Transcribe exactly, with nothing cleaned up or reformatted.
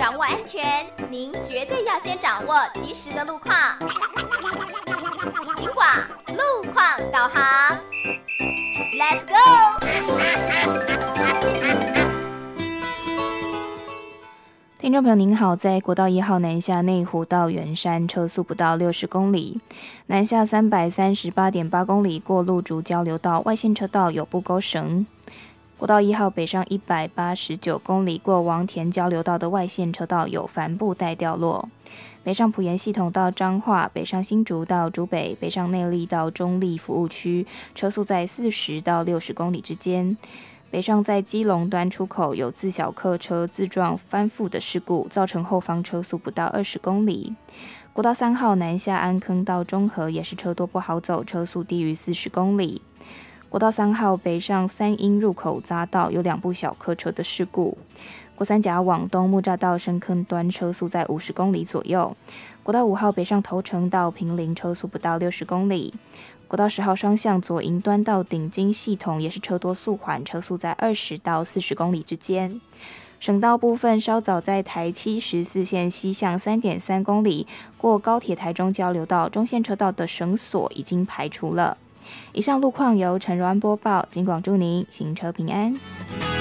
掌握安全，您绝对要先掌握及时的路况。警广路况导航 ，Let's go！ 听众朋友您好，在国道一号南下内湖到圆山车速不到六十公里，南下三百三十八点八公里过路竹交流道外线车道有布钩绳。国道一号北上一百八十九公里过王田交流道的外线车道有帆布带掉落。北上埔盐系统到彰化，北上新竹到竹北，北上内壢到中壢服务区，车速在四十到六十公里之间。北上在基隆端出口有自小客车自撞翻覆的事故，造成后方车速不到二十公里。国道三号南下安坑到中和也是车多不好走，车速低于四十公里。国道三号北上三鹰入口匝道有两部小客车的事故。国三甲往东木栅到深坑端车速在五十公里左右。国道五号北上头城到平林车速不到六十公里。国道十号双向左营端到顶金系统也是车多速缓，车速在二十到四十公里之间。省道部分稍早在台七十四线西向 三点三公里过高铁台中交流道中线车道的绳索已经排除了。以上路况由陈柔安播报，警广祝您行车平安。